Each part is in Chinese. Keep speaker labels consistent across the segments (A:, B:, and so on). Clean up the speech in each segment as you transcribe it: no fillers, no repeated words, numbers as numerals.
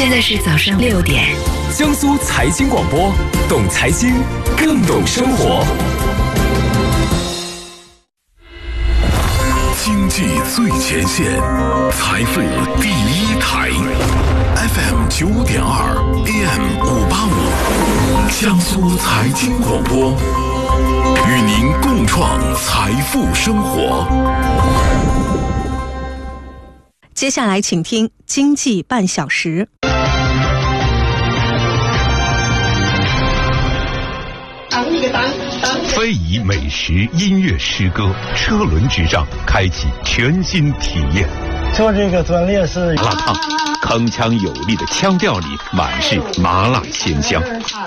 A: 现在是早上6点。
B: 江苏财经广播，懂财经，更懂生活。
C: 经济最前线，财富第一台 ，FM 9.2 AM 585，江苏财经广播，与您共创财富生活。
D: 接下来请听经济半小时。
E: 非遗、美食、音乐、诗歌，车轮之上开启全新体验。
F: 做这个专列是
E: 麻辣烫，铿锵有力的腔调里满是麻辣鲜香。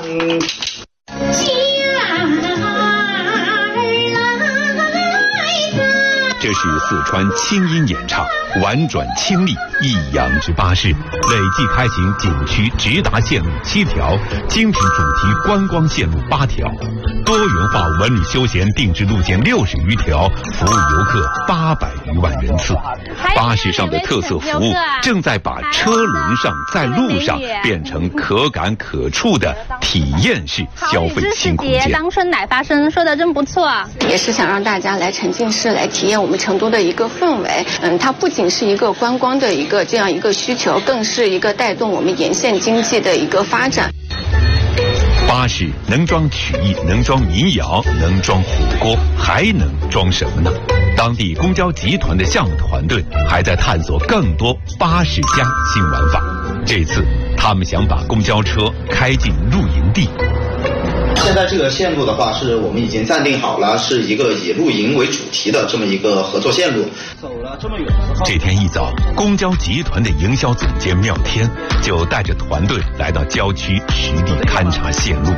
E: 这是四川清音演唱，婉转清丽，一阳之巴士，累计开行景区直达线路7条，精品主题观光线路8条，多元化文旅休闲定制路线60余条，服务游客800余万人次。巴士上的特色服务正在把车轮上在路上变成可感可触的体验式消费新空间。
G: 当春乃发生，说的真不错。
H: 也是想让大家来沉浸式来体验我们成都的一个氛围。它不仅是一个观光的一个这样一个需求，更是一个带动我们沿线经济的一个发展。
E: 巴士能装曲艺，能装民谣，能装火锅，还能装什么呢？当地公交集团的项目团队还在探索更多巴士加新玩法。这次他们想把公交车开进露营地。
I: 现在这个线路的话，是我们已经暂定好了，是一个以露营为主题的这么一个合作线路。
F: 走了这么远之后，
E: 这天一早，公交集团的营销总监妙天就带着团队来到郊区实地勘察线路。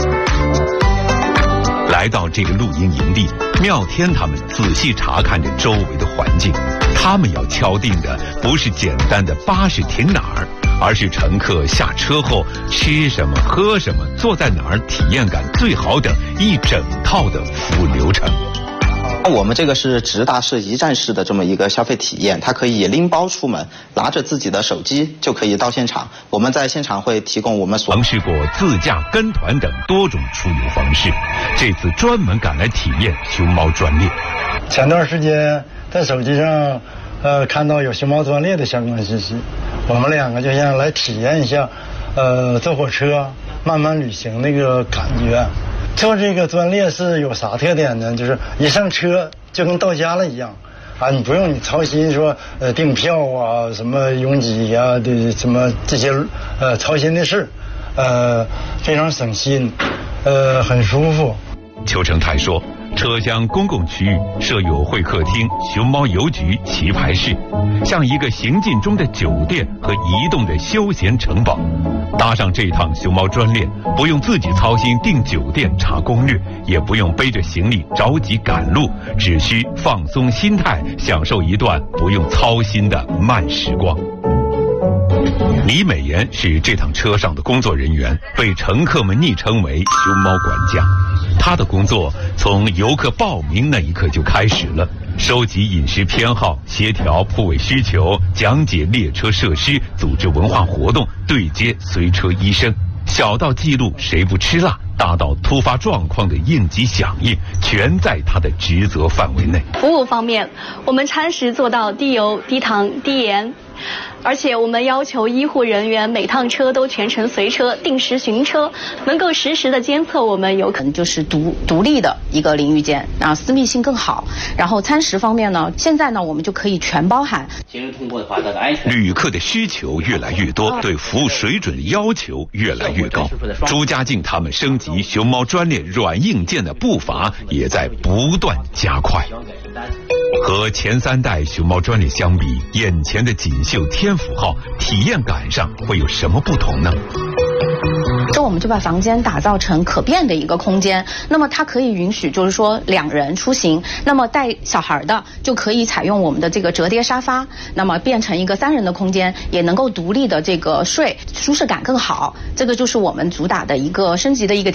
E: 来到这个露营营地，妙天他们仔细查看着周围的环境。他们要敲定的不是简单的巴士停哪儿，而是乘客下车后吃什么、喝什么、坐在哪儿，体验感最好的一整套的服务流程。
I: 我们这个是直达式一站式的这么一个消费体验，它可以拎包出门，拿着自己的手机就可以到现场。我们在现场会提供我们
E: 尝试过自驾、跟团等多种出游方式，这次专门赶来体验熊猫专列。
F: 前段时间在手机上看到有熊猫专列的相关信息，我们两个就想来体验一下坐火车慢慢旅行那个感觉。坐这个专列是有啥特点呢？就是一上车就跟到家了一样啊，你不用你操心说订票啊、什么拥挤呀的什么这些操心的事，非常省心，很舒服。
E: 邱成泰说，车厢公共区域设有会客厅、熊猫邮局、棋牌室，像一个行进中的酒店和移动的休闲城堡。搭上这趟熊猫专列，不用自己操心订酒店、查攻略，也不用背着行李着急赶路，只需放松心态，享受一段不用操心的慢时光。李美妍是这趟车上的工作人员，被乘客们昵称为熊猫管家。他的工作从游客报名那一刻就开始了，收集饮食偏好，协调铺位需求，讲解列车设施，组织文化活动，对接随车医生，小到记录谁不吃辣，大到突发状况的应急响应，全在他的职责范围内。
G: 服务方面，我们餐食做到低油、低糖、低盐，而且我们要求医护人员每趟车都全程随车，定时巡车，能够实时的监测我们游客。
J: 就是独立的一个淋浴间，然后私密性更好。然后餐食方面呢，现在呢我们就可以全包含。
K: 节日通过的话，它的安全。
E: 旅客的需求越来越多，对服务水准的要求越来越高。朱家靖他们升级熊猫专列软硬件的步伐也在不断加快。和前3代熊猫专列相比，眼前的锦绣天府号体验感上会有什么不同呢？
J: 这我们就把房间打造成可变的一个空间，那么它可以允许就是说2人出行，那么带小孩的就可以采用我们的这个折叠沙发，那么变成一个3人的空间，也能够独立的这个睡，舒适感更好。这个就是我们主打的一个升级的一个